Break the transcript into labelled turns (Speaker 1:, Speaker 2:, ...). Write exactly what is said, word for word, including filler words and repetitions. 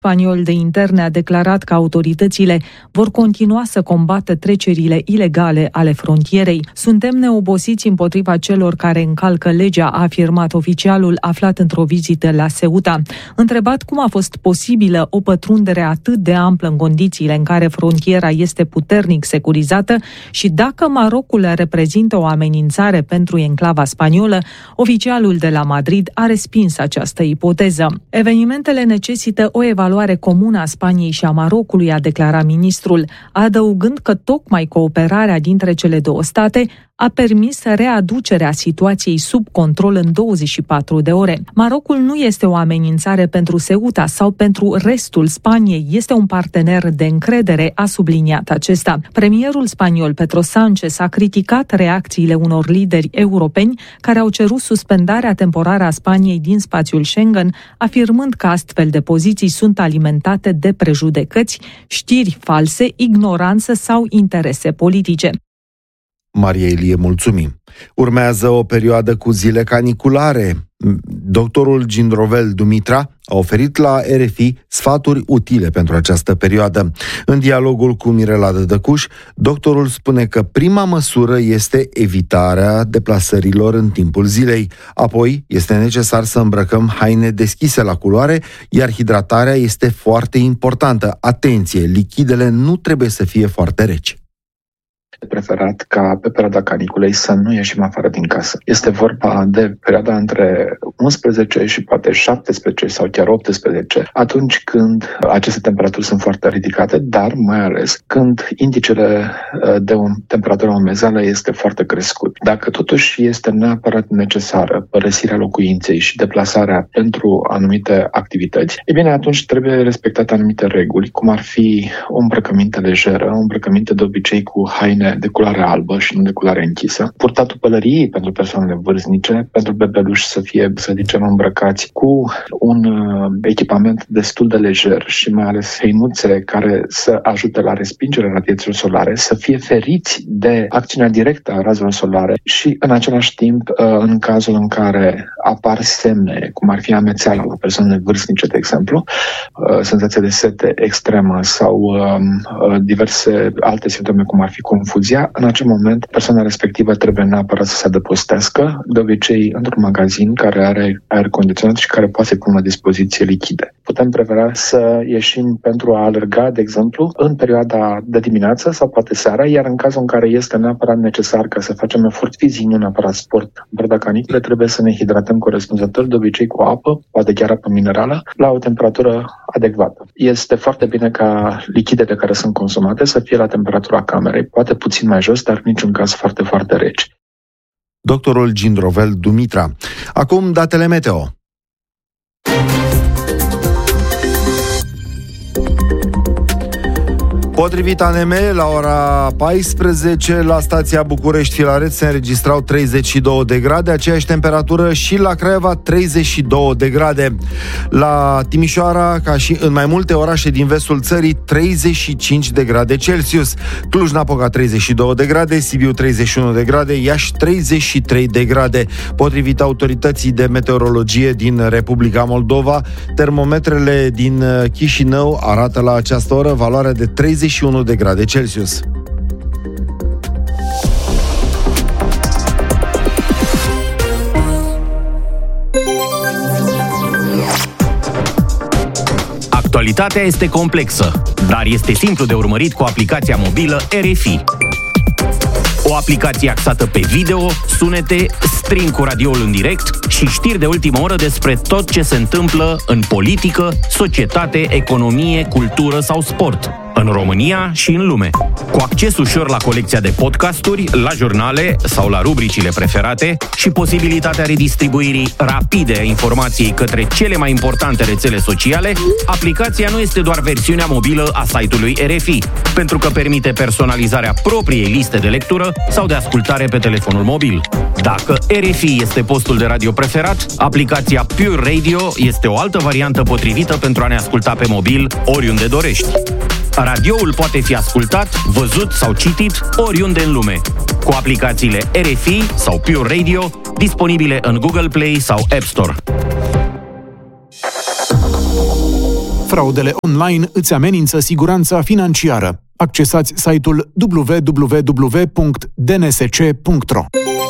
Speaker 1: spaniol de interne a declarat că autoritățile vor continua să combată trecerile ilegale ale frontierei. Suntem neobosiți împotriva celor care încalcă legea, a afirmat oficialul aflat într-o vizită la Ceuta. Întrebat cum a fost posibilă o pătrundere atât de amplă în condițiile în care frontiera este puternic securizată și dacă Marocul reprezintă o amenințare pentru enclava spaniolă, oficialul de la Madrid a respins această ipoteză. Evenimentele necesită o evaluare comună a Spaniei și a Marocului, a declarat ministrul, adăugând că tocmai cooperarea dintre cele două state a permis readucerea situației sub control în douăzeci și patru de ore. Marocul nu este o amenințare pentru Ceuta sau pentru restul Spaniei, este un partener de încredere, a subliniat acesta. Premierul spaniol Pedro Sánchez a criticat reacțiile unor lideri europeni care au cerut suspendarea temporară a Spaniei din spațiul Schengen, afirmând că astfel de poziții sunt alimentate de prejudecăți, știri false, ignoranță sau interese politice.
Speaker 2: Maria Ilie, mulțumim. Urmează o perioadă cu zile caniculare. Doctorul Gindrovel Dumitra a oferit la R F I sfaturi utile pentru această perioadă. În dialogul cu Mirela Dădăcuș, doctorul spune că prima măsură este evitarea deplasărilor în timpul zilei. Apoi, este necesar să îmbrăcăm haine deschise la culoare, iar hidratarea este foarte importantă. Atenție, lichidele nu trebuie să fie foarte reci.
Speaker 3: Preferat ca pe perioada caniculei să nu ieșim afară din casă. Este vorba de perioada între unsprezece și poate șaptesprezece sau chiar optsprezece, atunci când aceste temperaturi sunt foarte ridicate, dar mai ales când indicele de o temperatură umezală este foarte crescut. Dacă totuși este neapărat necesară părăsirea locuinței și deplasarea pentru anumite activități, e bine, atunci trebuie respectate anumite reguli, cum ar fi o îmbrăcăminte lejeră, o îmbrăcăminte de obicei cu haine de culoare albă și nu de culoare închisă, purtatul pălăriei pentru persoanele vârstnice, pentru bebeluși să fie, să zicem, îmbrăcați cu un uh, echipament destul de lejer și mai ales hăinuțe care să ajute la respingerea radiațiilor solare, să fie feriți de acțiunea directă a razelor solare și în același timp, uh, în cazul în care apar semne, cum ar fi amețeala la persoanele vârstnice, de exemplu, uh, senzația de sete extremă sau uh, uh, diverse alte simptome, cum ar fi confuzia, în acel moment persoana respectivă trebuie neapărat să se adăpostească, de obicei într-un magazin care are aer condiționat și care poate să pună la dispoziție lichide. Putem prefera să ieșim pentru a alerga, de exemplu, în perioada de dimineață sau poate seara, iar în cazul în care este neapărat necesar ca să facem efort fizic, nu neapărat sport, în perioada canicule, trebuie să ne hidratăm corespunzător, de obicei cu apă, poate chiar apă minerală, la o temperatură adecvată. Este foarte bine ca lichidele care sunt consumate să fie la temperatura camerei, poate puțin mai jos, dar în niciun caz foarte, foarte reci.
Speaker 2: Doctorul Gindrovel Dumitra. Acum datele meteo. Potrivit A N M, la ora paisprezece, la stația București-Filaret se înregistrau treizeci și două de grade, aceeași temperatură și la Craiova, treizeci și două de grade. La Timișoara, ca și în mai multe orașe din vestul țării, treizeci și cinci de grade Celsius. Cluj-Napoca, treizeci și două de grade, Sibiu, treizeci și unu de grade, Iași, treizeci și trei de grade. Potrivit autorității de meteorologie din Republica Moldova, termometrele din Chișinău arată la această oră valoarea de treizeci și unu de grade Celsius.
Speaker 4: Actualitatea este complexă, dar este simplu de urmărit cu aplicația mobilă R F I. O aplicație axată pe video, sunete, stream cu radioul în direct și știri de ultimă oră despre tot ce se întâmplă în politică, societate, economie, cultură sau sport, în România și în lume. Cu acces ușor la colecția de podcasturi, la jurnale sau la rubricile preferate și posibilitatea redistribuirii rapide a informației către cele mai importante rețele sociale, aplicația nu este doar versiunea mobilă a site-ului R F I, pentru că permite personalizarea propriei liste de lectură sau de ascultare pe telefonul mobil. Dacă R F I este postul de radio preferat, aplicația Pure Radio este o altă variantă potrivită pentru a ne asculta pe mobil oriunde dorești. Radioul poate fi ascultat, văzut sau citit oriunde în lume, cu aplicațiile R F I sau Pure Radio, disponibile în Google Play sau App Store.
Speaker 5: Fraudele online îți amenință siguranța financiară. Accesați site-ul w w w punct d n s c punct r o.